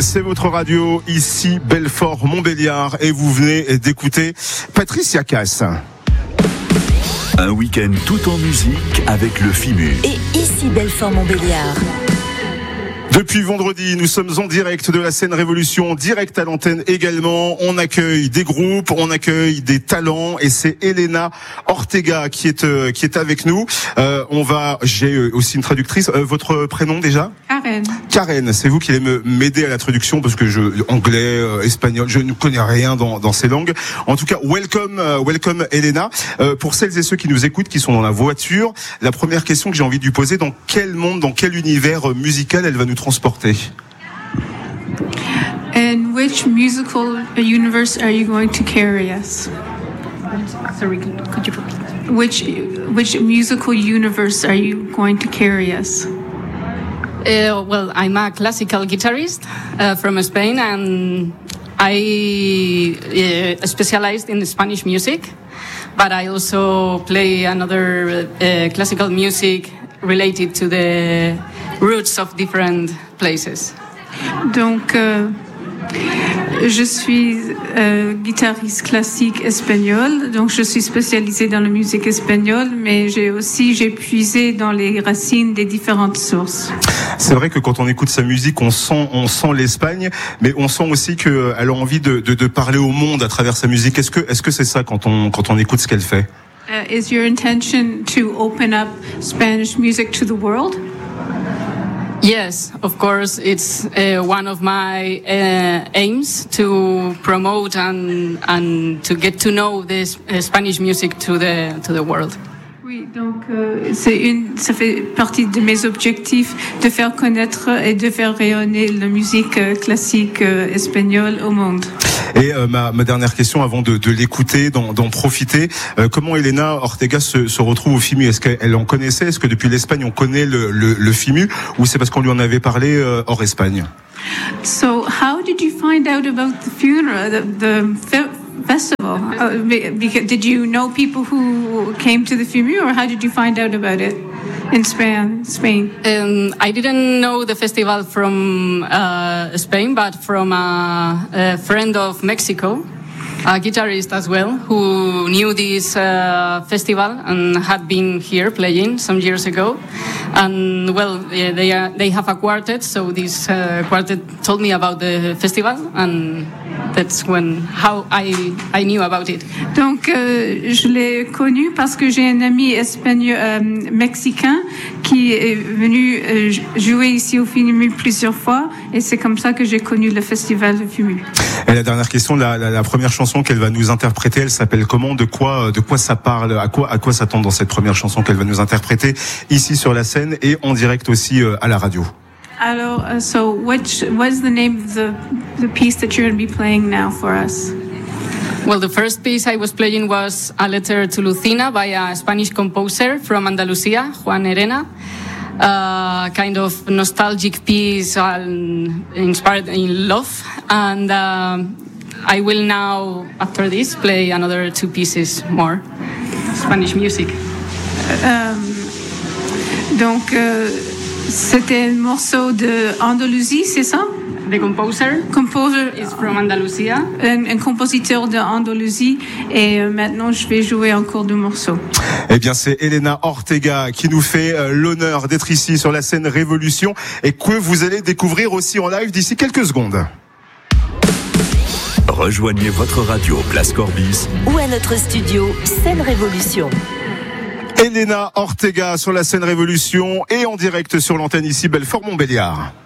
c'est votre radio, ici Belfort-Montbéliard, et vous venez d'écouter Patricia Cass. Un week-end tout en musique avec le FIMU. Et ici Belfort-Montbéliard. Depuis vendredi, nous sommes en direct de la scène Révolution, direct à l'antenne également. On accueille des groupes, on accueille des talents, et c'est Elena Ortega qui est avec nous. J'ai aussi une traductrice. Votre prénom déjà ? Karen. Karen, c'est vous qui allez m'aider à la traduction parce que anglais, espagnol, je ne connais rien dans ces langues. En tout cas, welcome Elena. Pour celles et ceux qui nous écoutent, qui sont dans la voiture, la première question que j'ai envie de lui poser: dans quel monde, dans quel univers musical elle va nous transporter? In which musical universe are you going to carry us? Sorry, could you repeat? Which musical universe are you going to carry us? Well, I'm a classical guitarist from Spain, and I specialized in Spanish music, but I also play another classical music related to the roots of different places. Donc, je suis guitariste classique espagnole, donc je suis spécialisée dans la musique espagnole, mais j'ai puisé dans les racines des différentes sources. C'est vrai que quand on écoute sa musique, on sent l'Espagne, mais on sent aussi qu'elle a envie de parler au monde à travers sa musique. Est-ce que c'est ça quand on écoute ce qu'elle fait? Is your intention to open up Spanish music to the world? Yes, of course. It's one of my aims to promote and to get to know this Spanish music to the world. Oui, donc ça fait partie de mes objectifs de faire connaître et de faire rayonner la musique classique espagnole au monde. Et ma dernière question avant de l'écouter, d'en profiter, comment Elena Ortega se retrouve au FIMU? Est-ce qu'elle en connaissait? Est-ce que depuis l'Espagne on connaît le FIMU, ou c'est parce qu'on lui en avait parlé hors Espagne? So how did you find out about the funeral, the festival? Did you know people who came to the FIMU, or how did you find out about it in Spain? I didn't know the festival from Spain, but from a friend of Mexico, a guitarist as well, who knew this festival and had been here playing some years ago. And well, they have a quartet, so this quartet told me about the festival, and that's how I knew about it. Donc je l'ai connu parce que j'ai un ami espagnol mexicain qui est venu jouer ici au FIMU plusieurs fois, et c'est comme ça que j'ai connu le festival du FIMU. Et la dernière question, la première chanson qu'elle va nous interpréter, elle s'appelle comment? De quoi ça parle? À quoi s'attendre dans cette première chanson qu'elle va nous interpréter ici sur la scène et en direct aussi à la radio? Alors, so what's the name of the piece that you're going to be playing now for us? Well, the first piece I was playing was A Letter to Lucina by a Spanish composer from Andalusia, Juan Herena. Kind of nostalgic piece inspired in love. And I will now, after this, play another two pieces more. Spanish music. Donc, c'était un morceau de Andalousie, c'est ça? The composer is from Andalusia. Un compositeur de Andalousie, et maintenant je vais jouer encore deux morceaux. Eh bien, c'est Elena Ortega qui nous fait l'honneur d'être ici sur la scène Révolution, et que vous allez découvrir aussi en live d'ici quelques secondes. Rejoignez votre radio Place Corbis ou à notre studio Scène Révolution. Elena Ortega sur la scène Révolution et en direct sur l'antenne ici Belfort-Montbéliard.